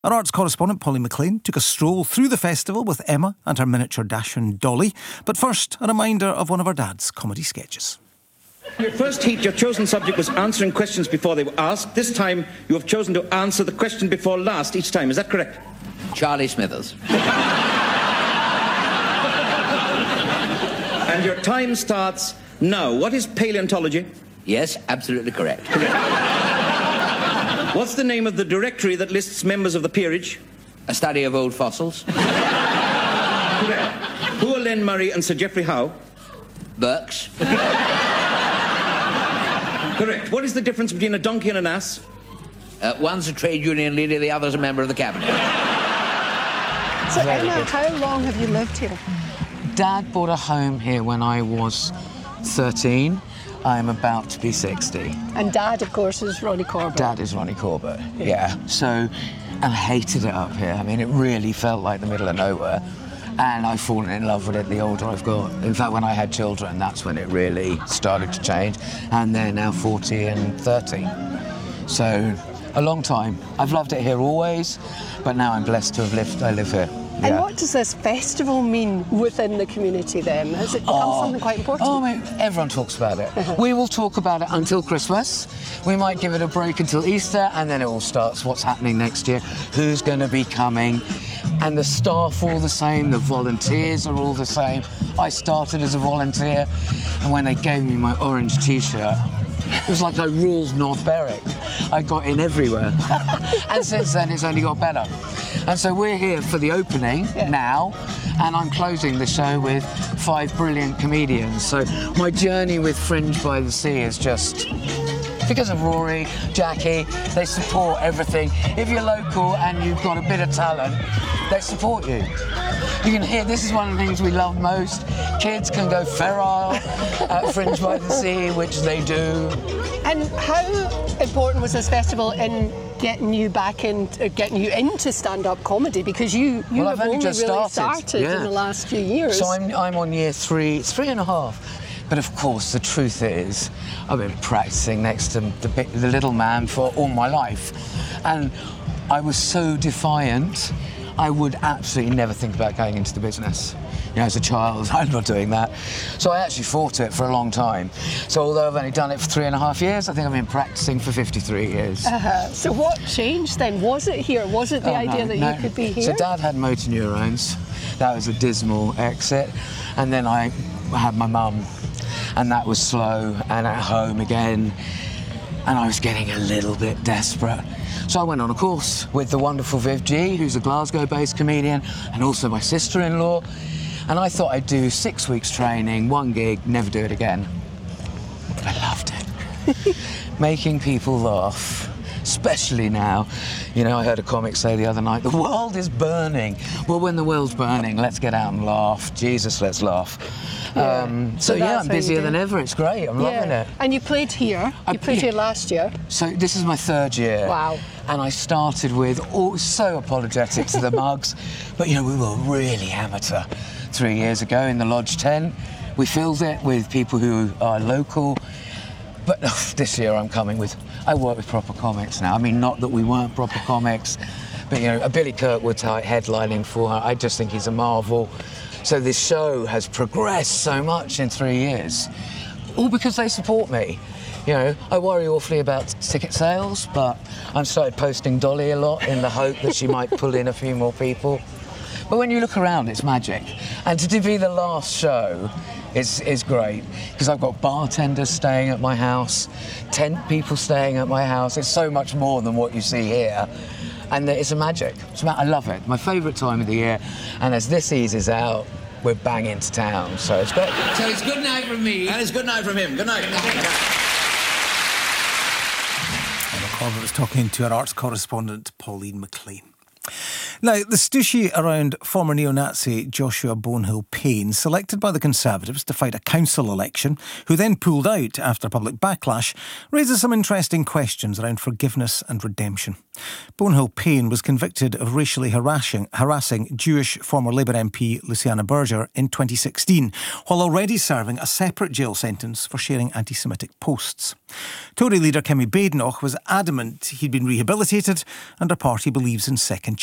Our arts correspondent Pauline McLean took a stroll through the festival with Emma and her miniature dachshund Dolly. But first, a reminder of one of our dad's comedy sketches. In your first heat, your chosen subject was answering questions before they were asked. This time, you have chosen to answer the question before last each time. Is that correct? Charlie Smithers. And your time starts now. What is paleontology? Yes, absolutely correct. What's the name of the directory that lists members of the peerage? A study of old fossils. Correct. Who are Len Murray and Sir Geoffrey Howe? Burks. Correct. What is the difference between a donkey and an ass? One's a trade union leader, the other's a member of the cabinet. So, Emma, how long have you lived here? Dad bought a home here when I was 13. I'm about to be 60. And Dad, of course, is Ronnie Corbett. Dad is Ronnie Corbett, yeah. So, and I hated it up here. I mean, it really felt like the middle of nowhere. And I've fallen in love with it the older I've got. In fact, when I had children, that's when it really started to change. And they're now 40 and 30. So, a long time. I've loved it here always, but now I'm blessed to have lived, I live here. Yeah. And what does this festival mean within the community then? Has it become something quite important? Oh, I mean, everyone talks about it. We will talk about it until Christmas. We might give it a break until Easter, and then it all starts. What's happening next year? Who's going to be coming? And the staff are all the same, the volunteers are all the same. I started as a volunteer, and when they gave me my orange T-shirt, it was like I ruled North Berwick. I got in everywhere. And since then, it's only got better. And so we're here for the opening now, and I'm closing the show with 5 brilliant comedians. So my journey with Fringe by the Sea is just because of Rory, Jackie. They support everything. If you're local and you've got a bit of talent, they support you. You can hear, this is one of the things we love most. Kids can go feral at Fringe by the Sea, which they do. And how important was this festival in getting you back in, getting you into stand-up comedy? Because you have only just really started in the last few years. So I'm on year 3 and a half. But of course, the truth is, I've been practicing next to the little man for all my life. And I was so defiant, I would absolutely never think about going into the business. You know, as a child, I'm not doing that. So I actually fought it for a long time. So although I've only done it for 3.5 years, I think I've been practicing for 53 years. So what changed then? Was it here? Was it the idea that you could be here? So Dad had motor neurones. That was a dismal exit. And then I had my mum, and that was slow, and at home again. And I was getting a little bit desperate. So I went on a course with the wonderful Viv G, who's a Glasgow-based comedian, and also my sister-in-law. And I thought I'd do 6 weeks training, 1 gig, never do it again. But I loved it. Making people laugh, especially now. You know, I heard a comic say the other night, the world is burning. Well, when the world's burning, let's get out and laugh. Jesus, let's laugh. So yeah, I'm busier than ever. It's great. I'm loving it. And you played here. You played here last year. So this is my 3rd year. Wow. And I started with, so apologetic to the mugs, but you know, we were really amateur 3 years ago in the Lodge tent. We filled it with people who are local. But this year I'm coming with, I work with proper comics now. I mean, not that we weren't proper comics, but you know, Billy Kirkwood's headlining for her. I just think he's a marvel. So this show has progressed so much in 3 years, all because they support me. You know, I worry awfully about ticket sales, but I've started posting Dolly a lot in the hope that she might pull in a few more people. But when you look around, it's magic. And to be the last show is great, because I've got bartenders staying at my house, tent people staying at my house. It's so much more than what you see here. And it's a magic. I love it. My favourite time of the year. And as this eases out, we're bang into town. So it's great. So it's good night from me. And it's good night from him. Good night. Emma Corbett was talking to our arts correspondent, Pauline McLean. Now, the stooshy around former neo-Nazi Joshua Bonehill Payne, selected by the Conservatives to fight a council election, who then pulled out after public backlash, raises some interesting questions around forgiveness and redemption. Bonehill Payne was convicted of racially harassing Jewish former Labour MP Luciana Berger in 2016, while already serving a separate jail sentence for sharing anti-Semitic posts. Tory leader Kemi Badenoch was adamant he'd been rehabilitated and her party believes in second